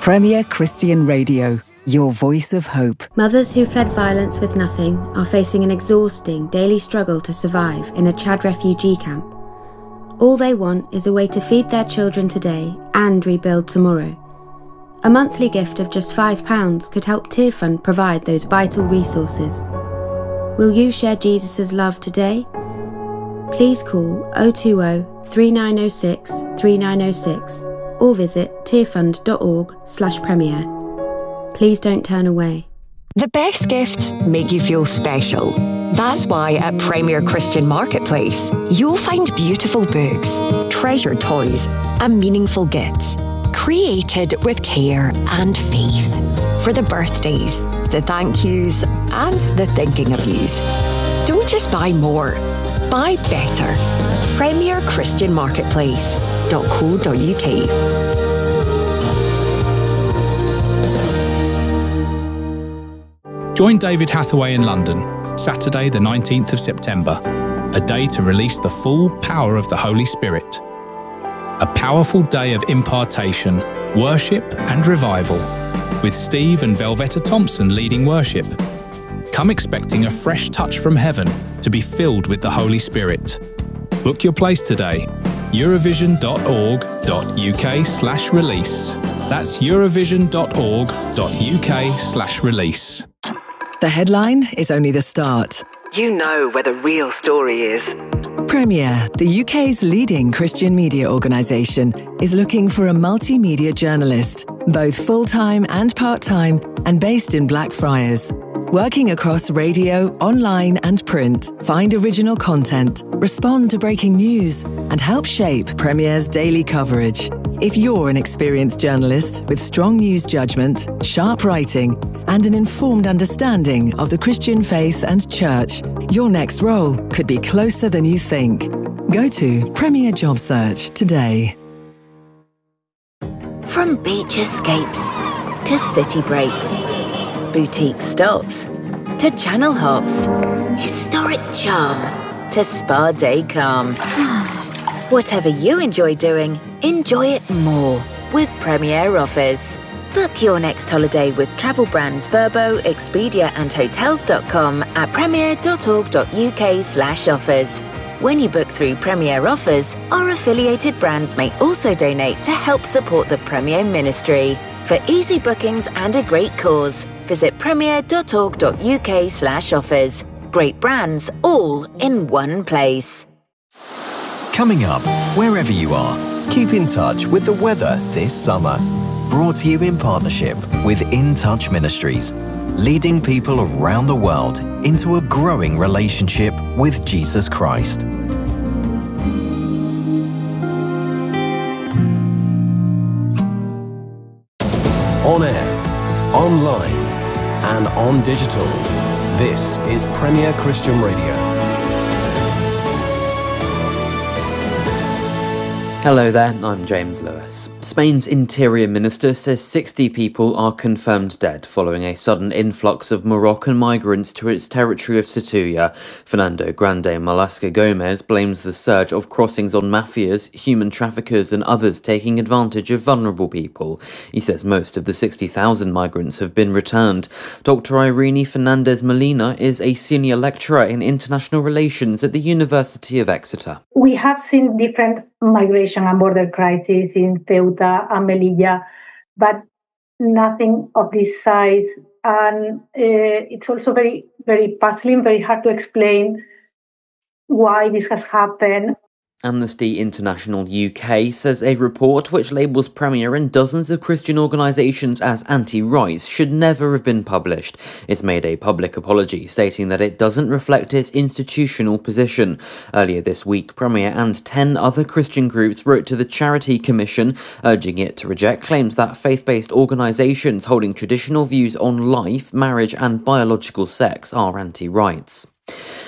Premier Christian Radio, your voice of hope. Mothers who fled violence with nothing are facing an exhausting daily struggle to survive in a Chad refugee camp. All they want is a way to feed their children today and rebuild tomorrow. A monthly gift of just £5 could help Tearfund provide those vital resources. Will you share Jesus' love today? Please call 020 3906 3906 or visit tearfund.org/premier. Please don't turn away. The best gifts make you feel special. That's why at Premier Christian Marketplace, you'll find beautiful books, treasured toys, and meaningful gifts, created with care and faith for the birthdays, the thank yous, and the thinking of yous. Don't just buy more, buy better. Premier Christian Marketplace.co.uk. Join David Hathaway in London, Saturday the 19th of September, a day to release the full power of the Holy Spirit. A powerful day of impartation, worship and revival, with Steve and Velvetta Thompson leading worship. Come expecting a fresh touch from heaven to be filled with the Holy Spirit. Book your place today, eurovision.org.uk/release. That's eurovision.org.uk/release. The headline is only the start. You know where the real story is. Premier, the UK's leading Christian media organisation, is looking for a multimedia journalist, both full-time and part-time, and based in Blackfriars. Working across radio, online and print, find original content, respond to breaking news, and help shape Premier's daily coverage. If you're an experienced journalist with strong news judgment, sharp writing, and an informed understanding of the Christian faith and church, your next role could be closer than you think. Go to Premier Job Search today. From beach escapes to city breaks, boutique stops to channel hops, historic charm to spa day calm. Whatever you enjoy doing, enjoy it more with Premier Offers. Book your next holiday with travel brands Vrbo, Expedia and Hotels.com at premier.org.uk/offers. When you book through Premier Offers, our affiliated brands may also donate to help support the Premier ministry. For easy bookings and a great cause, visit premier.org.uk/offers. Great brands all in one place. Coming up, wherever you are, keep in touch with the weather this summer. Brought to you in partnership with In Touch Ministries, leading people around the world into a growing relationship with Jesus Christ. On air, online, and on digital. This is Premier Christian Radio. Hello there, I'm James Lewis. Spain's Interior Minister says 60 people are confirmed dead following a sudden influx of Moroccan migrants to its territory of Ceuta. Fernando Grande Marlaska Gomez blames the surge of crossings on mafias, human traffickers and others taking advantage of vulnerable people. He says most of the 60,000 migrants have been returned. Dr. Irene Fernandez Molina is a senior lecturer in international relations at the University of Exeter. We have seen different migration and border crises in Ceuta and Melilla, but nothing of this size. And it's also very, very puzzling, very hard to explain why this has happened. Amnesty International UK says a report which labels Premier and dozens of Christian organisations as anti-rights should never have been published. It's made a public apology, stating that it doesn't reflect its institutional position. Earlier this week, Premier and 10 other Christian groups wrote to the Charity Commission, urging it to reject claims that faith-based organisations holding traditional views on life, marriage and biological sex are anti-rights.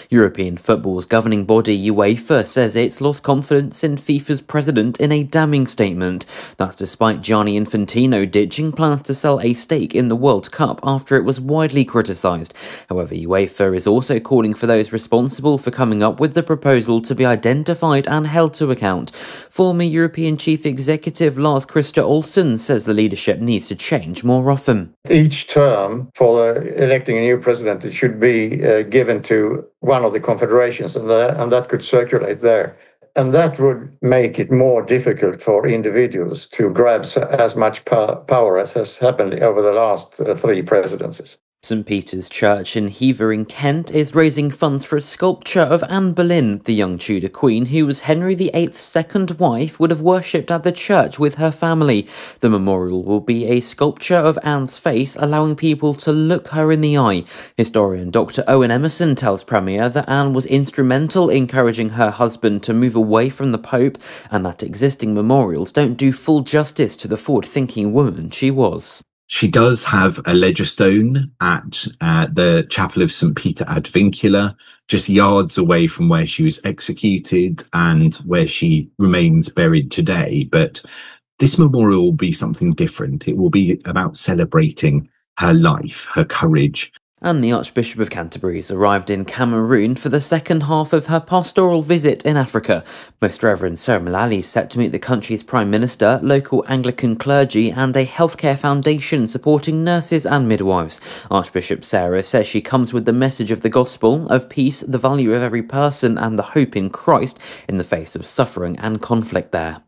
European football's governing body UEFA says it's lost confidence in FIFA's president in a damning statement. That's despite Gianni Infantino ditching plans to sell a stake in the World Cup after it was widely criticised. However, UEFA is also calling for those responsible for coming up with the proposal to be identified and held to account. Former European Chief Executive Lars Christer Olsen says the leadership needs to change more often. Each term for electing a new president, it should be given to one of the confederations, and that could circulate there. And that would make it more difficult for individuals to grab as much power as has happened over the last 3 presidencies. St Peter's Church in Hever in Kent is raising funds for a sculpture of Anne Boleyn, the young Tudor queen who was Henry VIII's second wife, would have worshipped at the church with her family. The memorial will be a sculpture of Anne's face, allowing people to look her in the eye. Historian Dr. Owen Emerson tells Premier that Anne was instrumental in encouraging her husband to move away from the Pope, and that existing memorials don't do full justice to the forward-thinking woman she was. She does have a ledger stone at the Chapel of St. Peter ad Vincula, just yards away from where she was executed and where she remains buried today. But this memorial will be something different. It will be about celebrating her life, her courage. And the Archbishop of Canterbury has arrived in Cameroon for the second half of her pastoral visit in Africa. Most Reverend Sarah Malali is set to meet the country's Prime Minister, local Anglican clergy and a healthcare foundation supporting nurses and midwives. Archbishop Sarah says she comes with the message of the gospel, of peace, the value of every person and the hope in Christ in the face of suffering and conflict there.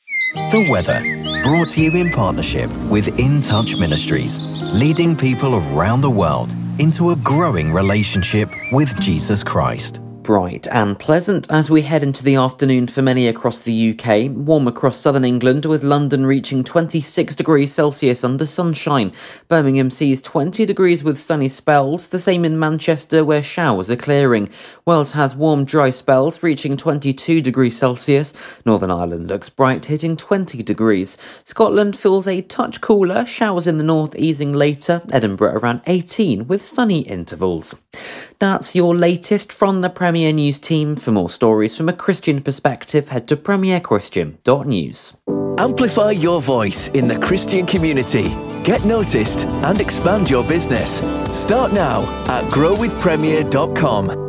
The weather, brought to you in partnership with In Touch Ministries, leading people around the world into a growing relationship with Jesus Christ. Bright and pleasant as we head into the afternoon for many across the UK. Warm across southern England, with London reaching 26 degrees Celsius under sunshine. Birmingham sees 20 degrees with sunny spells, the same in Manchester where showers are clearing. Wales has warm dry spells reaching 22 degrees Celsius. Northern Ireland looks bright, hitting 20 degrees. Scotland feels a touch cooler, showers in the north easing later. Edinburgh around 18 with sunny intervals. That's your latest from the Premier News team. For more stories from a Christian perspective, head to premierchristian.news. Amplify your voice in the Christian community. Get noticed and expand your business. Start now at growwithpremier.com.